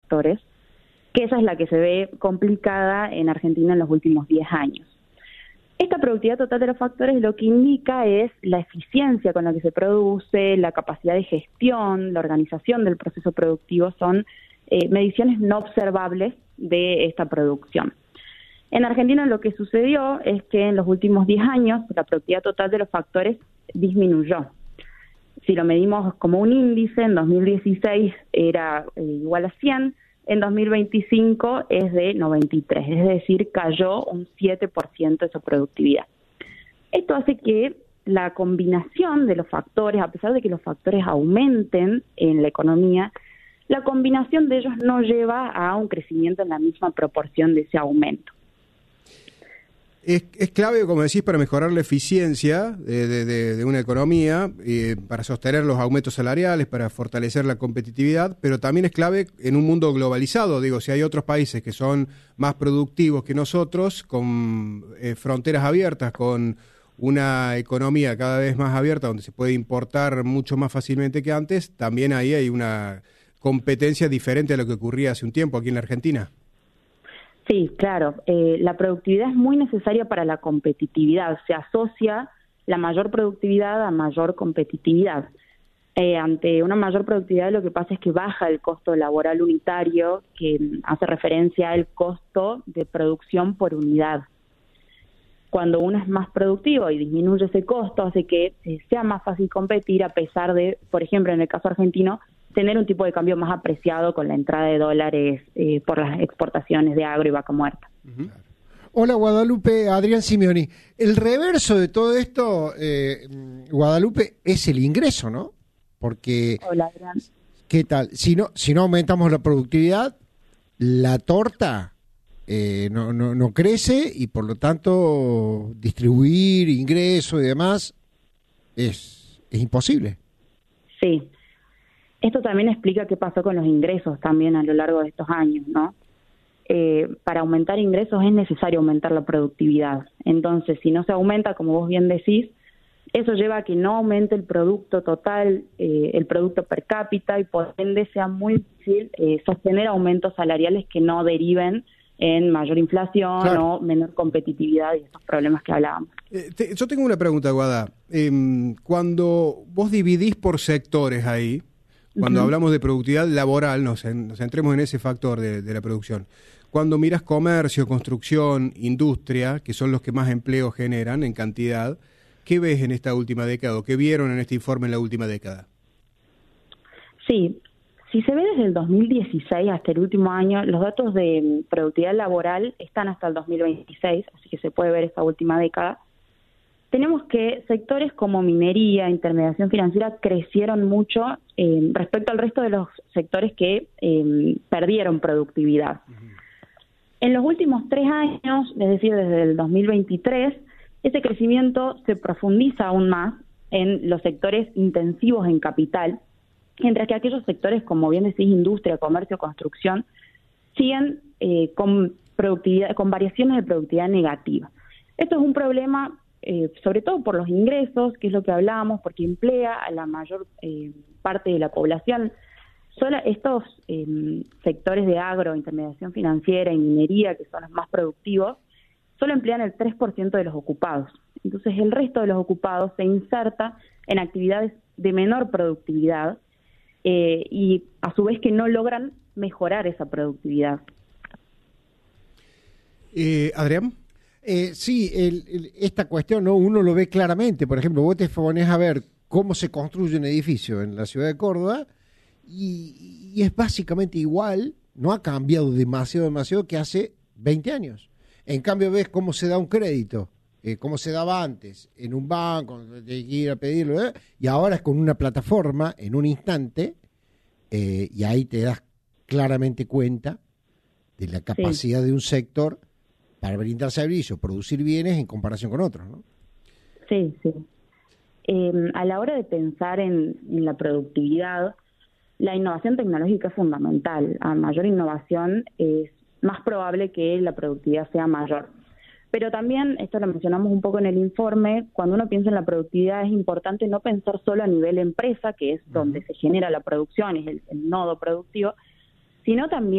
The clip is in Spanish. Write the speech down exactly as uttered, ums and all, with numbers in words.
factores, que esa es la que se ve complicada en Argentina en los últimos diez años. Esta productividad total de los factores lo que indica es la eficiencia con la que se produce, la capacidad de gestión, la organización del proceso productivo, son eh, mediciones no observables de esta producción. En Argentina lo que sucedió es que en los últimos diez años la productividad total de los factores disminuyó. Si lo medimos como un índice, en dos mil dieciséis era eh, igual a cien, en dos mil veinticinco es de noventa y tres, es decir, cayó un siete por ciento de su productividad. Esto hace que la combinación de los factores, a pesar de que los factores aumenten en la economía, la combinación de ellos no lleva a un crecimiento en la misma proporción de ese aumento. Es, es clave, como decís, para mejorar la eficiencia de, de, de, de una economía, eh, para sostener los aumentos salariales, para fortalecer la competitividad, pero también es clave en un mundo globalizado. Digo, si hay otros países que son más productivos que nosotros, con eh, fronteras abiertas, con una economía cada vez más abierta, donde se puede importar mucho más fácilmente que antes, también ahí hay una competencia diferente a lo que ocurría hace un tiempo aquí en la Argentina. Sí, claro. Eh, la productividad es muy necesaria para la competitividad. Se asocia la mayor productividad a mayor competitividad. Eh, ante una mayor productividad lo que pasa es que baja el costo laboral unitario, que hace referencia al costo de producción por unidad. Cuando uno es más productivo y disminuye ese costo, hace que eh, sea más fácil competir a pesar de, por ejemplo, en el caso argentino, tener un tipo de cambio más apreciado con la entrada de dólares eh, por las exportaciones de agro y vaca muerta. Uh-huh. Hola Guadalupe, Adrián Simeoni. El reverso de todo esto, eh, Guadalupe, es el ingreso, ¿no? Porque, Hola, Adrián. ¿qué tal? Si no, si no aumentamos la productividad, la torta eh, no, no, no crece y por lo tanto distribuir ingresos y demás es, es imposible. Sí. Esto también explica qué pasó con los ingresos también a lo largo de estos años, ¿no? Eh, para aumentar ingresos es necesario aumentar la productividad. Entonces, si no se aumenta, como vos bien decís, eso lleva a que no aumente el producto total, eh, el producto per cápita, y por ende sea muy difícil eh, sostener aumentos salariales que no deriven en mayor inflación, claro, o menor competitividad y estos problemas que hablábamos. Eh, te, yo tengo una pregunta, Guada. Eh, cuando vos dividís por sectores ahí, cuando uh-huh. hablamos de productividad laboral, nos, en, nos centremos en ese factor de, de la producción. Cuando miras comercio, construcción, industria, que son los que más empleo generan en cantidad, ¿qué ves en esta última década o qué vieron en este informe en la última década? Sí, si se ve desde el dos mil dieciséis hasta el último año, los datos de productividad laboral están hasta el dos mil veintiséis, así que se puede ver esta última década. Tenemos que sectores como minería, intermediación financiera crecieron mucho eh, respecto al resto de los sectores que eh, perdieron productividad. Uh-huh. En los últimos tres años, es decir, desde el dos mil veintitrés, ese crecimiento se profundiza aún más en los sectores intensivos en capital, mientras que aquellos sectores, como bien decís, industria, comercio, construcción, siguen eh, con productividad, con variaciones de productividad negativa. Esto es un problema Eh, sobre todo por los ingresos, que es lo que hablábamos, porque emplea a la mayor eh, parte de la población. Solo estos eh, sectores de agro, intermediación financiera y minería, que son los más productivos, solo emplean el tres por ciento de los ocupados. Entonces el resto de los ocupados se inserta en actividades de menor productividad eh, y a su vez que no logran mejorar esa productividad. Eh, Adrián. Eh, sí, el, el, esta cuestión, ¿no? Uno lo ve claramente. Por ejemplo, vos te pones a ver cómo se construye un edificio en la ciudad de Córdoba y, y es básicamente igual, no ha cambiado demasiado, demasiado que hace veinte años. En cambio, ves cómo se da un crédito, eh, cómo se daba antes, en un banco, hay que ir a pedirlo, ¿eh? Y ahora es con una plataforma, en un instante, eh, y ahí te das claramente cuenta de la capacidad sí. de un sector para brindar servicios, producir bienes en comparación con otros, ¿no? Sí, sí. Eh, a la hora de pensar en, en la productividad, la innovación tecnológica es fundamental. A mayor innovación es más probable que la productividad sea mayor. Pero también, esto lo mencionamos un poco en el informe, cuando uno piensa en la productividad es importante no pensar solo a nivel empresa, que es donde se genera la producción, es el, el nodo productivo, sino también